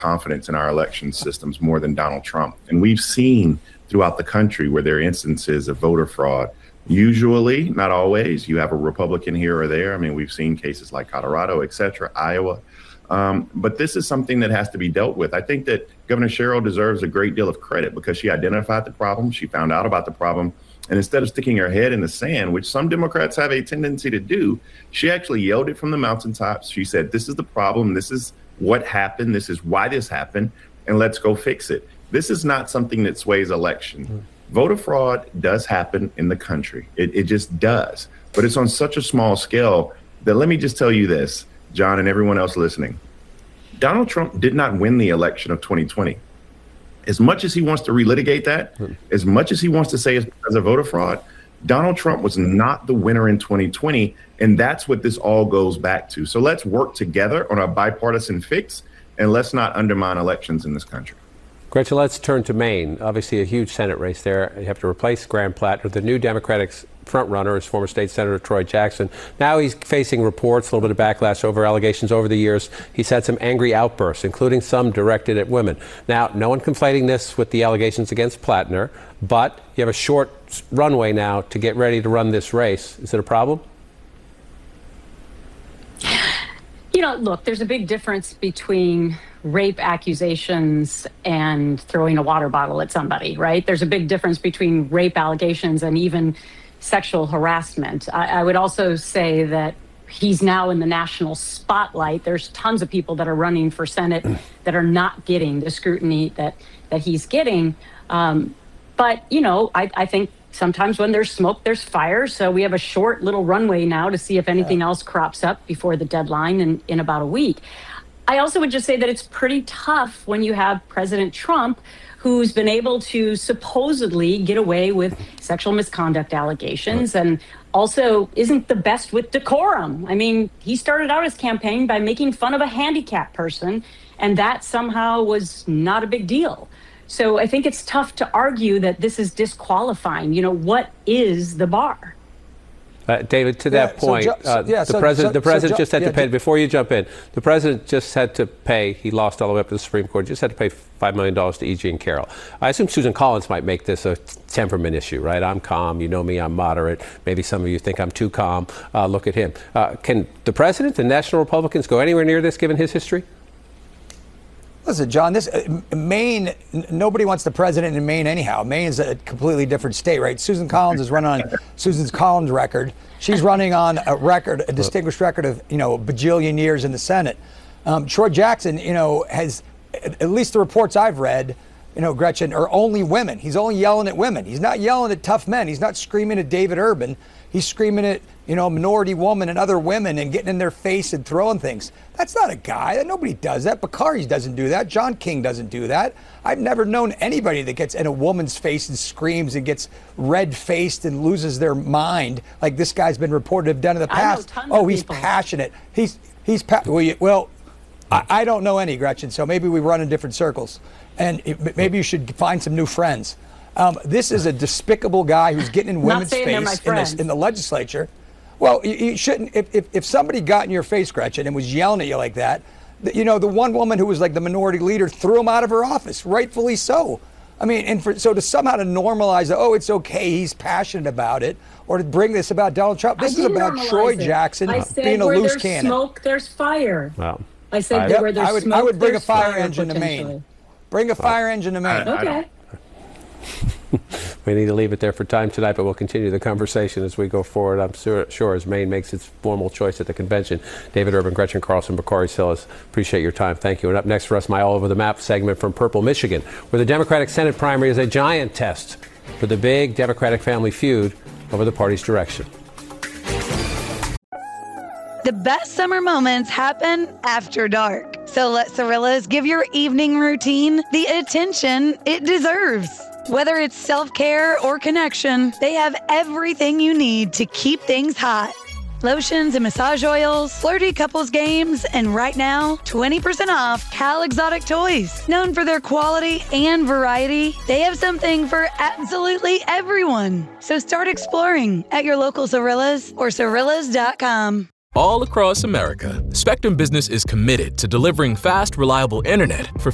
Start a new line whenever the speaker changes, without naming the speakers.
confidence in our election systems more than Donald Trump. And we've seen throughout the country where there are instances of voter fraud. Usually, not always, you have a Republican here or there. I mean, we've seen cases like Colorado, et cetera, Iowa. But this is something that has to be dealt with. I think that Governor Sherrill deserves a great deal of credit because she identified the problem. She found out about the problem. And instead of sticking her head in the sand, which some Democrats have a tendency to do, she actually yelled it from the mountaintops. She said, this is the problem. This is what happened. This is why this happened. And let's go fix it. This is not something that sways election. Voter fraud does happen in the country. It just does. But it's on such a small scale that let me just tell you this, John and everyone else listening. Donald Trump did not win the election of 2020. As much as he wants to relitigate that, as much as he wants to say it's because of voter fraud, Donald Trump was not the winner in 2020. And that's what this all goes back to. So let's work together on a bipartisan fix and let's not undermine elections in this country.
Gretchen, let's turn to Maine. Obviously, a huge Senate race there. You have to replace Graham Platt. The new Democratic frontrunner is former state Senator Troy Jackson. Now he's facing reports, a little bit of backlash over allegations over the years. He's had some angry outbursts, including some directed at women. Now, no one conflating this with the allegations against Plattner, but you have a short runway now to get ready to run this race. Is it a problem?
You know, look, there's a big difference between rape accusations and throwing a water bottle at somebody, right? There's a big difference between rape allegations and even sexual harassment. I would also say that he's now in the national spotlight. There's tons of people that are running for Senate that are not getting the scrutiny that he's getting. But, you know, I think sometimes when there's smoke, there's fire. So we have a short little runway now to see if anything else crops up before the deadline in about a week. I also would just say that it's pretty tough when you have President Trump, who's been able to supposedly get away with sexual misconduct allegations and also isn't the best with decorum. I mean, he started out his campaign by making fun of a handicapped person, and that somehow was not a big deal. So I think it's tough to argue that this is disqualifying. You know, what is the bar?
David, to that point, the president just had to pay, before you jump in, the president just had to pay, he lost all the way up to the Supreme Court, just had to pay $5 million to E. Jean Carroll. I assume Susan Collins might make this a temperament issue, right? I'm calm, you know me, I'm moderate. Maybe some of you think I'm too calm. Look at him. Can the president and national Republicans go anywhere near this given his history?
Listen, John, this Maine, nobody wants the president in Maine anyhow. Maine is a completely different state, right? Susan Collins is running on Susan Collins' record. She's running on a distinguished record of, a bajillion years in the Senate. Troy Jackson, has, at least the reports I've read, Gretchen, are only women. He's only yelling at women. He's not yelling at tough men. He's not screaming at David Urban. He's screaming at, a minority woman and other women and getting in their face and throwing things. That's not a guy. Nobody does that. Bakari doesn't do that. John King doesn't do that. I've never known anybody that gets in a woman's face and screams and gets red-faced and loses their mind like this guy's been reported to have done in the past. Oh, he's passionate. I don't know any, Gretchen, so maybe we run in different circles. And maybe you should find some new friends. This is a despicable guy who's getting in women's face in the legislature. Well, you shouldn't. If somebody got in your face, Gretchen, and was yelling at you like that, the one woman who was like the minority leader threw him out of her office, rightfully so. I mean, so to somehow to normalize that, it's okay, he's passionate about it, or to bring this about Donald Trump. This is about Troy Jackson being a loose cannon.
Where there's smoke, there's fire.
Wow.
I said where there's smoke,
I would bring a
fire
fire engine to Maine. Bring a fire engine to Maine.
Okay.
We need to leave it there for time tonight, but we'll continue the conversation as we go forward. I'm sure as Maine makes its formal choice at the convention. David Urban, Gretchen Carlson, Bakari Silas, appreciate your time. Thank you. And up next for us, my All Over the Map segment from Purple, Michigan, where the Democratic Senate primary is a giant test for the big Democratic family feud over the party's direction.
The best summer moments happen after dark. So let Cirillas give your evening routine the attention it deserves. Whether it's self-care or connection, they have everything you need to keep things hot. Lotions and massage oils, flirty couples games, and right now, 20% off Cal Exotic Toys. Known for their quality and variety, they have something for absolutely everyone. So start exploring at your local Cirillas or Cirillas.com.
All across America, Spectrum Business is committed to delivering fast, reliable internet for